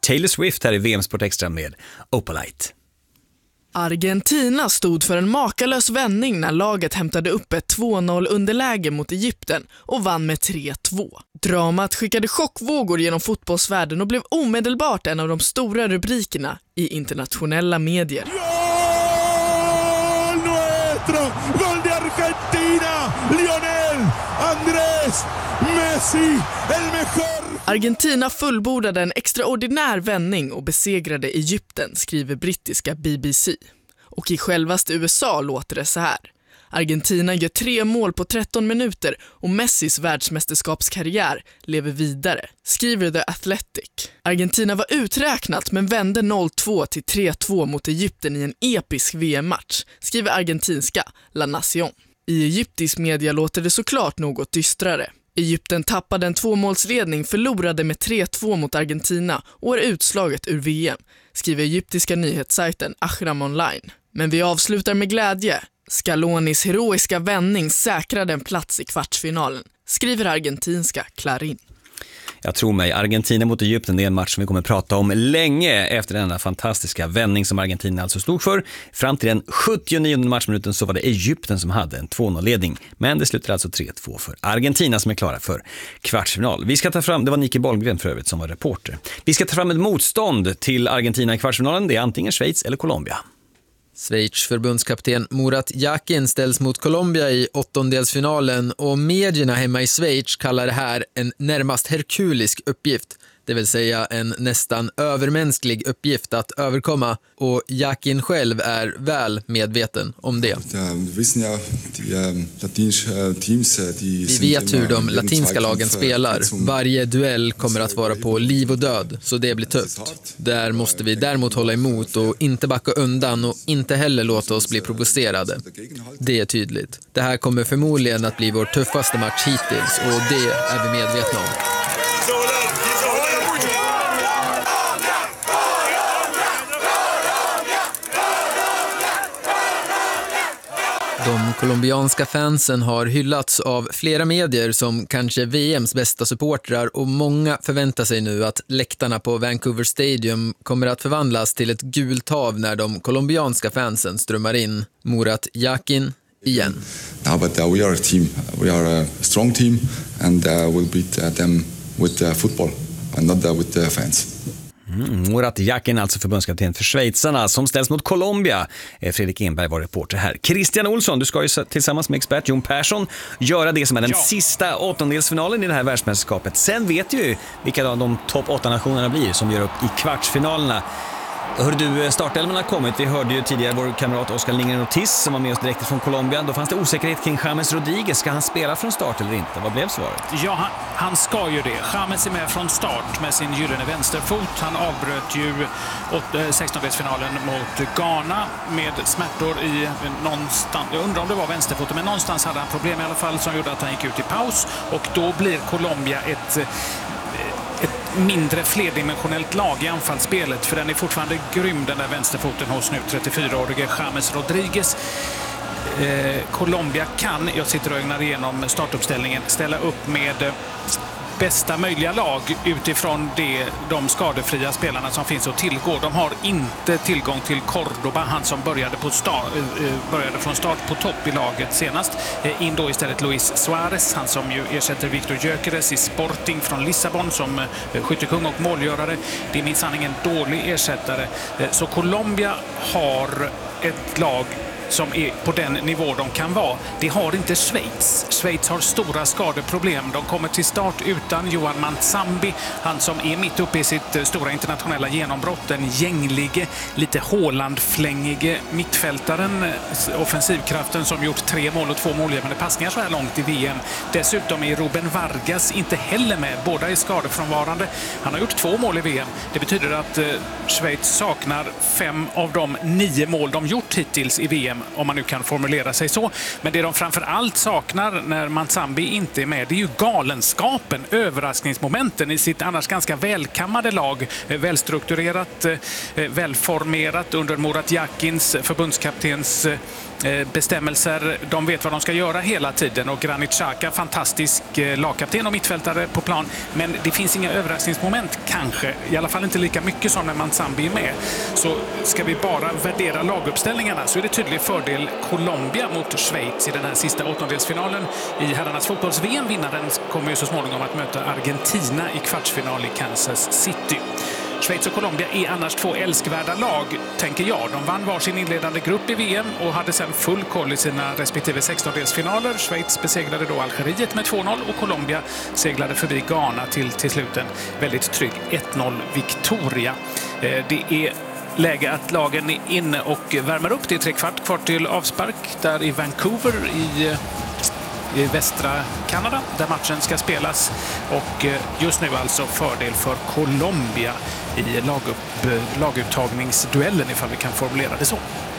Taylor Swift här i VM Sport Extra med Opalite. Argentina stod för en makalös vändning när laget hämtade upp ett 2-0 underläge mot Egypten och vann med 3-2. Dramat skickade chockvågor genom fotbollsvärlden och blev omedelbart en av de stora rubrikerna i internationella medier. Gol nuestro! Gol de Argentina! Lionel Andrés Messi, el mejor! Argentina fullbordade en extraordinär vändning och besegrade Egypten, skriver brittiska BBC. Och i självaste USA låter det så här. Argentina gör 3 mål på 13 minuter och Messis världsmästerskapskarriär lever vidare, skriver The Athletic. Argentina var uträknat men vände 0-2 till 3-2 mot Egypten i en episk VM-match, skriver argentinska La Nación. I egyptisk media låter det såklart något dystrare. Egypten tappade en 2-målsledning, förlorade med 3-2 mot Argentina och är utslaget ur VM, skriver egyptiska nyhetssajten Ahram Online. Men vi avslutar med glädje. Scalonis heroiska vändning säkrade en plats i kvartsfinalen, skriver argentinska Clarín. Jag tror mig, Argentina mot Egypten, det är en match som vi kommer att prata om länge efter denna fantastiska vändning som Argentina alltså stod för. Fram till den 79:e matchminuten så var det Egypten som hade en 2-0-ledning. Men det slutade alltså 3-2 för Argentina som är klara för kvartsfinal. Vi ska ta fram, det var Nicky Bollgren för övrigt som var reporter. Vi ska ta fram ett motstånd till Argentina i kvartsfinalen. Det är antingen Schweiz eller Colombia. Schweiz förbundskapten Murat Yakin ställs mot Colombia i åttondelsfinalen och medierna hemma i Schweiz kallar det här en närmast herkulisk uppgift. Det vill säga en nästan övermänsklig uppgift att överkomma och Yakin själv är väl medveten om det. Vi vet hur de latinska lagen spelar. Varje duell kommer att vara på liv och död, så det blir tufft. Där måste vi däremot hålla emot och inte backa undan och inte heller låta oss bli provocerade. Det är tydligt. Det här kommer förmodligen att bli vår tuffaste match hittills och det är vi medvetna om. De colombianska fansen har hyllats av flera medier som kanske VMs bästa supportrar och många förväntar sig nu att läktarna på Vancouver Stadium kommer att förvandlas till ett gult hav när de colombianska fansen strömmar in. Murat Yakin igen. No, but we are a team. We are a strong team and we'll beat them with football and not with the fans. Murat Yakin, alltså förbundskapten för schweizarna som ställs mot Colombia. Fredrik Enberg var reporter här. Christian Olsson, du ska ju tillsammans med expert Jon Persson göra det som är den sista åttondelsfinalen i det här världsmästerskapet. Sen vet ju vilka de topp 8-nationerna blir som gör upp i kvartsfinalerna. Hör du, startelvan har kommit. Vi hörde ju tidigare vår kamrat Oscar Lindgren Ortiz som var med oss direkt från Colombia. Då fanns det osäkerhet kring James Rodriguez. Ska han spela från start eller inte? Vad blev svaret? Ja, han ska ju det. James är med från start med sin gyllene vänsterfot. Han avbröt ju 16-delsfinalen mot Ghana med smärtor i någonstans. Jag undrar om det var vänsterfoten, men någonstans hade han problem i alla fall som gjorde att han gick ut i paus. Och då blir Colombia ett mindre flerdimensionellt lag i anfallsspelet, för den är fortfarande grym, den där vänsterfoten hos nu 34-årige James Rodriguez. Colombia kan, jag sitter och ögnar igenom startuppställningen, ställa upp med bästa möjliga lag utifrån de skadefria spelarna som finns att tillgå. De har inte tillgång till Cordoba, han som började från start på topp i laget senast. In då istället Luis Suarez, han som ju ersätter Victor Gyökeres i Sporting från Lissabon som skyttekung och målgörare. Det är minsann ingen dålig ersättare. Så Colombia har ett lag som är på den nivå de kan vara. Det har inte Schweiz. Schweiz har stora skadeproblem. De kommer till start utan Johan Mantzambi, han som är mitt uppe i sitt stora internationella genombrott. Den gänglige, lite Haaland-flängige mittfältaren, offensivkraften som gjort 3 mål och 2 målgivande passningar så här långt i VM. Dessutom är Ruben Vargas inte heller med. Båda är skadefrånvarande. Han har gjort 2 mål i VM. Det betyder att Schweiz saknar 5 av de 9 mål de gjort hittills i VM. om man nu kan formulera sig så. Men det de framför allt saknar när Manzambi inte är med, det är ju galenskapen, överraskningsmomenten i sitt annars ganska välkammade lag. Välstrukturerat, välformerat under Murat Yakins, förbundskaptens bestämmelser. De vet vad de ska göra hela tiden och Granit Xhaka, fantastisk lagkapten och mittfältare på plan. Men det finns inga överraskningsmoment kanske, i alla fall inte lika mycket som när Manzambi är med. Så ska vi bara värdera laguppställningarna så är det tydlig fördel Colombia mot Schweiz i den här sista åttondelsfinalen i herrarnas fotbolls-VM. Vinnaren kommer ju så småningom att möta Argentina i kvartsfinal i Kansas City. Schweiz och Colombia är annars två älskvärda lag, tänker jag. De vann varsin inledande grupp i VM och hade sedan full koll i sina respektive 16-delsfinaler. Schweiz besegrade då Algeriet med 2-0 och Colombia seglade förbi Ghana till slut en väldigt trygg 1-0-Victoria. Det är läge att lagen är inne och värmer upp. Det är 3/4 kvar till avspark där i Vancouver i västra Kanada där matchen ska spelas, och just nu alltså fördel för Colombia i laguttagningsduellen, ifall vi kan formulera det så.